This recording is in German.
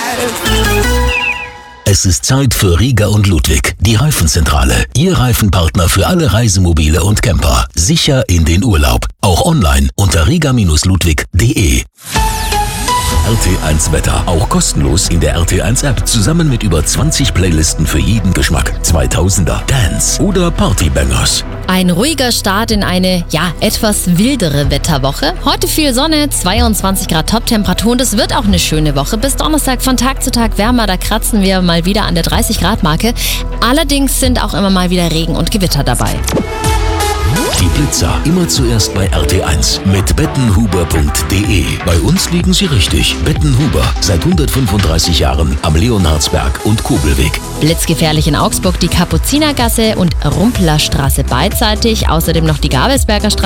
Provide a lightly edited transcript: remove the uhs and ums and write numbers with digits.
Es ist Zeit für Riga und Ludwig, die Reifenzentrale. Ihr Reifenpartner für alle Reisemobile und Camper. Sicher in den Urlaub. Auch online unter riga-ludwig.de. RT1 Wetter. Auch kostenlos in der RT1 App. Zusammen mit über 20 Playlisten für jeden Geschmack. 2000er, Dance oder Partybangers. Ein ruhiger Start in eine, etwas wildere Wetterwoche. Heute viel Sonne, 22 Grad Toptemperatur und es wird auch eine schöne Woche. Bis Donnerstag von Tag zu Tag wärmer, da kratzen wir mal wieder an der 30 Grad Marke. Allerdings sind auch immer mal wieder Regen und Gewitter dabei. Die Blitzer immer zuerst bei RT1 mit bettenhuber.de. Bei uns liegen Sie richtig. Bettenhuber, seit 135 Jahren am Leonhardsberg und Kobelweg. Blitzgefährlich in Augsburg die Kapuzinergasse und Rumplerstraße beidseitig. Außerdem noch die Gabelsberger Straße.